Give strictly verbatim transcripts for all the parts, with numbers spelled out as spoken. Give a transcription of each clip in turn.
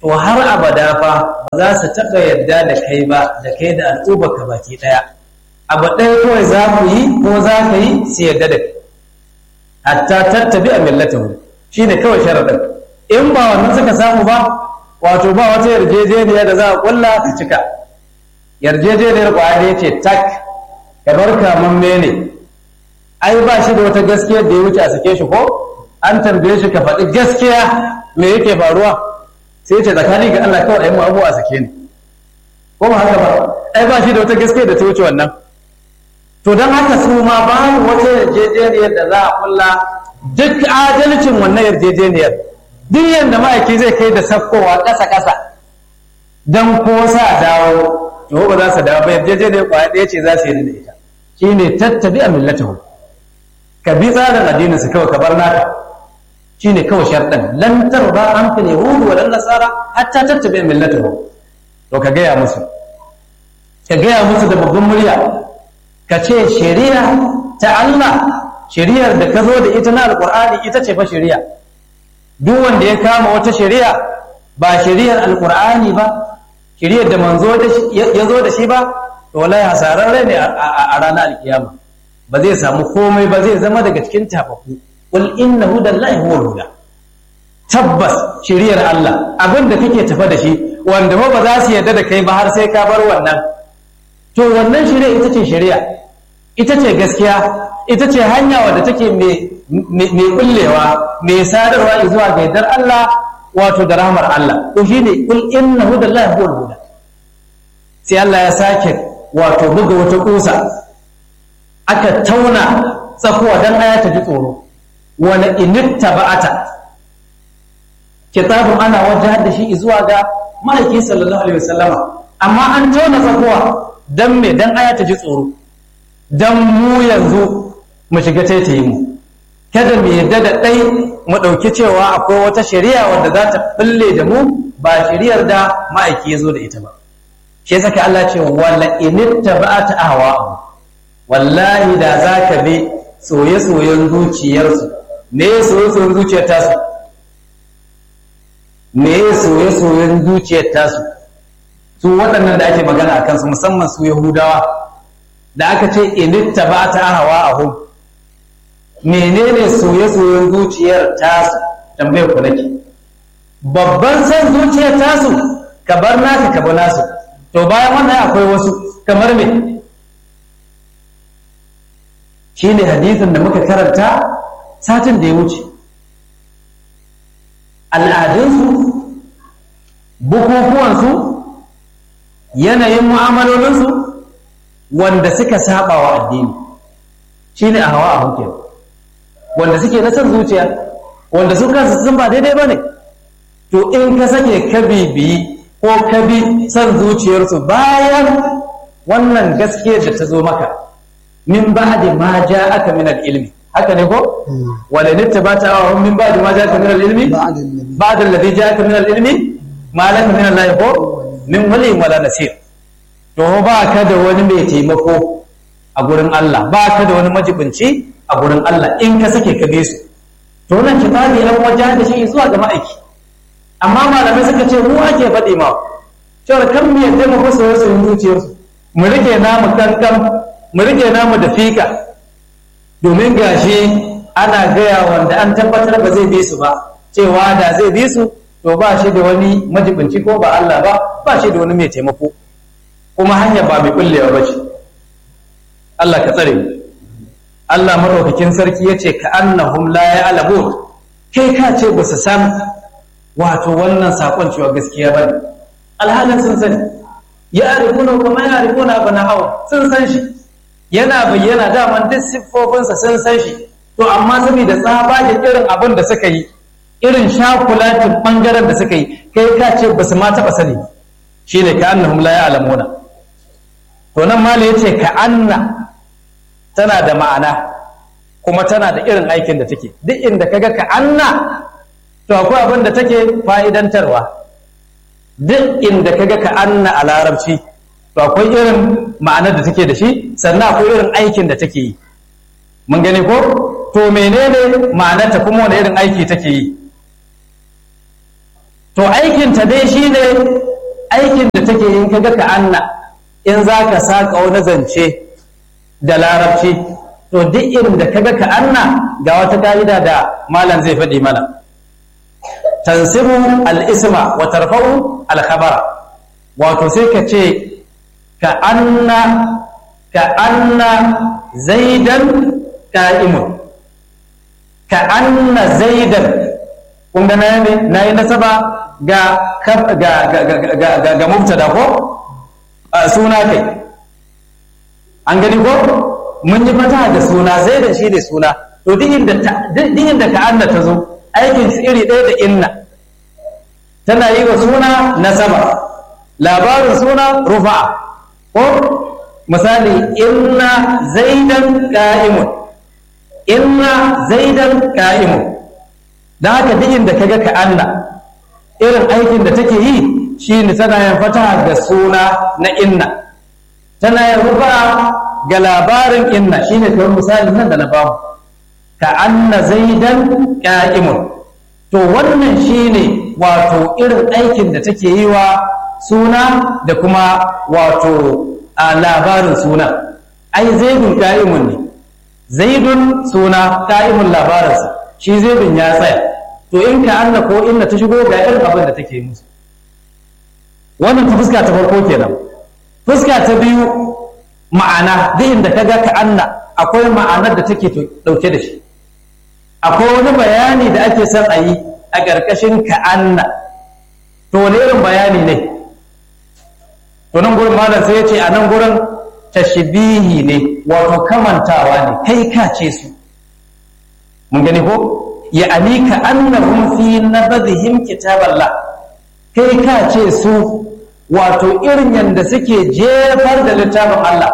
to har abada fa ba za su taɓa yarda da kai ba da kai da al'ubar ka baki ɗaya abu ɗaya kawai za ku yi ko za ka yi su yarda da kai hatta tattabi a millatahu shi ne kawai sharaɗin in ba wannan suka samu ba wato ba wata yarjejeniya da za a ƙulla ka cika yarjejeniyar ƙwaya ce tak ka bar kamamme ne ai ba shi da wata gaskiya da ya wuce a sake shi ko an tambaye shi ka faɗi gaskiya me yake faruwa sai ce tsakani ga Allah kawai ayi abu a sake ni ko ba haka ba ai ba shi da wata gaskiya da ta wuce wannan to don haka su ma babu wata yarjejeniyar da za a kulla duk adalcin wannan yarjejeniyar duk yadda ma'aiki zai kai da sakkowa ƙasa-ƙasa don ko sa dawo to ba za su dawo ba yarjejeniyar kwaya ɗaya ce za su yi da ita shi ne tattabi a millatahu ka bi tsarin addinin su kawai ka bar naka shi ne kawai sharɗan lantar ba an fi yahudu wa ɗan nasara hatta tattabi a millatahu to ka gaya musu ka gaya musu da babban murya ka ce shari'a ta Allah shari'ar da ka zo da ita na alƙur'ani ita ce fa shari'a duk wanda ya kama wata shari'a ba shari'ar alƙur'ani ba shari'ar da manzo ya zo da shi ba to wallahi hasararre ne a ranar alkiyama ba zai samu komai ba zai zama daga cikin tafafu qul inna hudallahi huwal huda tabbas shari'ar Allah abin da kake tafa da shi wanda ba za su yarda da kai ba har sai ka bar wannan to wannan shari'a ita ce shari'a ita ce gaskiya ita ce hanya wadda take mai kullewa mai sadarwa zuwa ga yardar Allah wato da rahmar Allah to shine kul inna hudallahi huwal huda sai Allah ya sake wato buga wata kusa aka tauna tsakuwa dan aya ta ji tsoro wala inittaba'ata kitabun ana wajahar da shi zuwa ga ma'aiki sallallahu alaihi wasallama amma an tauna tsakuwa dan me dan aya ta ji tsoro dan mu yanzu mu shiga taitayi mu kada mu yadda da ɗai mu ɗauki cewa akwai wata shari'a wanda za ta bulle da mu ba shari'ar da ma'aiki ya zo da ita ba shi saka Allah ce wala inittaba'ata ahwa'ahum wallahi da zaka bi soye-soyen zuciyarsu me soye-soyen zuciyar tasu me soye-soyen zuciyar tasu su waɗannan da ake magana a kansu musamman su Yahudawa da aka ce inittaba'ata ahwa'ahum menene soye-soyen zuciyar tasu tambayar ku nake babban san zuciyar tasu ka bar naka ka bar nasu to bayan wannan akwai wasu kamar me shine hadisin da muka karanta satin da ya wuce al'adunsu bukukuwansu yanayin mu'amalolinsu wanda suka saba wa addini shine a hawa a hukin wanda suke na san zuciya wanda su kansu sun ba daidai ba ne to in ka sake ka bibiyi ko ka bi san zuciyarsu bayan wannan gaskiyar da ta zo maka min ba'di ma ja'aka min al-ilmi haka ne ko wala nittabata wa min ba'di ma ja'aka min al-ilmi ba'da alladhi ja'aka min al-ilmi ma laka min Allah ko min wali wala nasir to ba ka da wani mai taimako a gurin Allah ba ka da wani majibinci a gurin Allah in ka sake ka bi su to nan kitabi an wajen da shi zuwa ga ma'aiki amma malamai suka ce mu ake faɗi ma cewa kan mu yadda mu fasa wasu zuciyarsu mu rike namu kankan mu rike namu da fika domin gashi ana gaya wanda an tabbatar ba zai bi su ba cewa da zai bi su to ba shi da wani majibinci ko ba Allah ba ba shi da wani mai taimako kuma hanya ba mai kullewa ba ce Allah ka tsare mu Allah madaukakin sarki yace ka annahum la ya'lamun kai ka ce ba su san wato wannan sakon cewa gaskiya bane alhalin sun sani ya arifuna kuma ya arifuna bana hawa sun san shi yana bayyana daman duk siffofinsa sun san shi to amma saboda tsabagen irin abin da suka yi irin shakulatin bangaren da suka yi kai ka ce ba su ma taɓa sani shine ka annahum la ya'lamuna to nan mala yace ka anna tana da ma'ana kuma tana da irin aikin da take duk inda kaga ka anna to akwai abin da take fa'idantarwa duk inda kaga ka anna a larabci to akwai irin ma'anar da take da shi sannan akwai irin aikin da take yi mun gane ko to menene ma'anarta kuma wani irin aiki take yi to aikinta dai shi ne aikin da take yin kaga ka anna in za ka saƙa wani zance da larabci to duk irin da kaga ka anna ga wata ka'ida da malam zai faɗi mana tansibu al-isma wa tarfa'u al-khabara wato sai ka ce ka anna ka anna zaidan qa'imun ka anna zaidan kun ga nayi nayi nasaba ga ga ga ga ga mubtada ko suna kai an gani ko mun yi fata da suna zaidan shi ne suna to duk inda duk inda ka anna ta zo aikin su iri ɗaya da inna tana yi wa suna nasaba labarin suna rufa'a ko misali inna zaidan qa'imun inna zaidan qa'imun dan haka duk inda kaga ka anna irin aikin da take yi shine tana yin fataha ga suna na inna tana yin rufa'a ga labarin inna shine kamar misalin nan da na bamu ka anna zaidan qa'imun to wannan shine wato irin aikin da take yi wa suna da kuma wato a labarin suna ai zaidun qa'imun ne zaidun suna qa'imun labarinsa shi zaidun ya tsaya to in ka anna ko inna ta shigo ga irin abin da take musu wannan ta fuska ta farko kenan fuska ta biyu ma'ana duk inda kaga ka anna akwai ma'anar da take dauke da shi akwai wani bayani da ake son a yi a ƙarƙashin ka anna to wani irin bayani ne to nan gurin malam sai ya ce a nan gurin tashbihi ne wato kamantawa ne kai ka ce su mun gani ko ya alika annahum fi nabadhihim kitaballah kai ka ce su wato irin yanda suke jefar da littafin Allah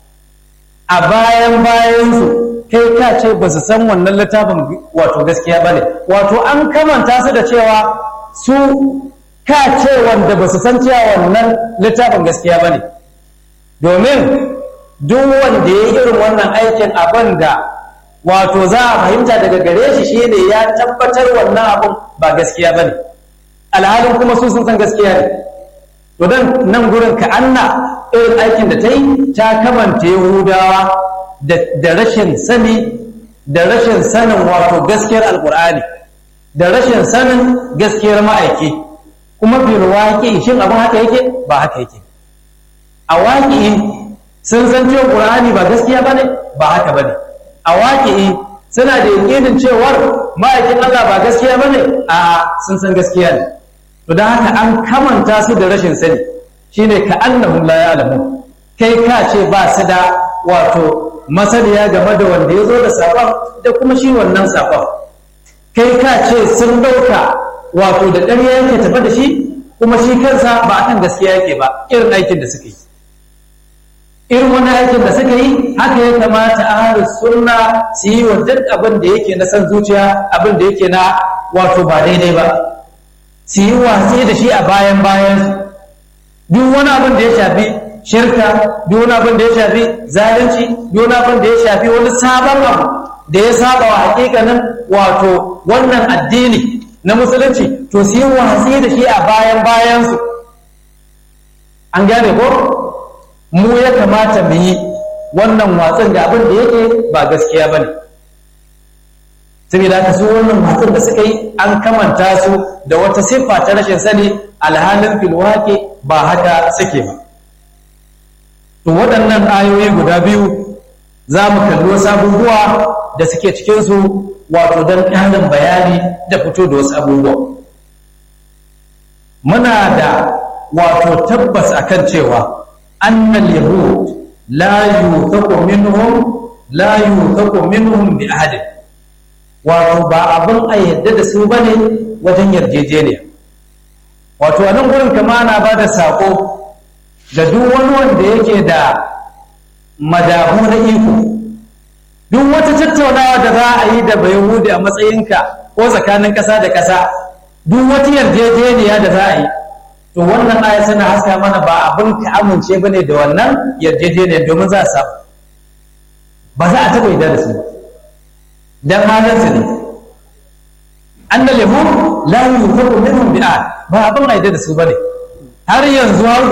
a bayan bayan su kai ka ce ba su san wannan littafin wato gaskiya bane wato an kamanta su da cewa su ka ce wanda ba su san cewa wannan littafin gaskiya ba ne domin duk wanda ya yi irin wannan aikin abin da wato za a fahimta daga gare shi shi ne ya tabbatar wannan abin ba gaskiya ba ne alhalin kuma su sun san gaskiya ne to dan nan gurin ka anna irin aikin da ta yi ta kamanta yahudawa da rashin sani da rashin sanin wato gaskiyar alkur'ani da rashin sanin gaskiyar ma'aiki kuma bil waƙi shin abin haka yake ba haka yake a waƙi sun san cewa qur'ani ba gaskiya bane ba haka bane a waƙi suna da yakinin cewar ma'aikin Allah ba gaskiya bane a sun san gaskiya ne to dan haka an kamanta su da rashin sani shine ka annahum la ya'lamun kai ka ce ba su da wato masaniya game da wanda ya zo da sabon da kuma shi wannan sabon kai ka ce sun dauka wato da ƙarya yake tafa da shi kuma shi kansa ba akan gaskiya yake ba irin aikin da suka yi irin wannan aikin da suka yi haka ya kamata ahlus sunna su yi wa duk abin da yake na san zuciya abin da yake na wato ba daidai ba su yi watsi da shi a bayan bayan duk wani abin da ya shafi shirka duk wani abin da ya shafi zalunci duk wani abin da ya shafi wani sabon abu da ya saba wa hakikanin wato wannan addini na musulunci to su yi watsi da shi a bayan bayansu an gane ko mu ya kamata mu yi wannan watsin da abin da yake ba gaskiya ba ne saboda haka su wannan watsin da suka yi an kamanta su da wata siffa ta rashin sani alhalin filwaƙi ba haka suke ba to waɗannan ayoyi guda biyu za mu kalli wasu abubuwa da suke cikinsu wato don ƙarin bayani da fito da wasu abubuwa muna da wato tabbas akan cewa annal yahud la yuthaqu minhum la yuthaqu minhum bi ahad wato ba abin a yadda da su bane wajen yarjejeniya wato a nan gurin kama ana ba da sako ga duk wani wanda yake da madahu na iko duk wata tattaunawa da za a yi da bayahudi a matsayinka ko tsakanin ƙasa da ƙasa duk wata yarjejeniya da za a yi to wannan aya tana haska mana ba abin ka amince bane da wannan yarjejeniya domin za a samu ba za a taɓa yi da su dan halin su ne annal yahud la yuthaqu minhum bi bid'a ba abin aida da su bane har yanzu